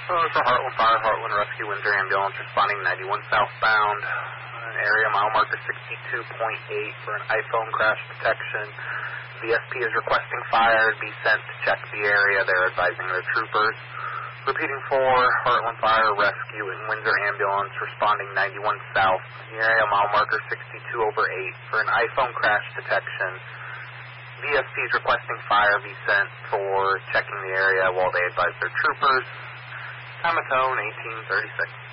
For Heartland Fire, Heartland Rescue, Windsor Ambulance responding 91 southbound. Area mile marker 62.8 for an iPhone crash detection. VSP is requesting fire to be sent to check the area. They're advising their troopers. Repeating for Heartland Fire, Rescue, and Windsor Ambulance responding 91 south. The area mile marker 62/8 for an iPhone crash detection. VSP is requesting fire be sent for checking the area while they advise their troopers. Time of tone 1836.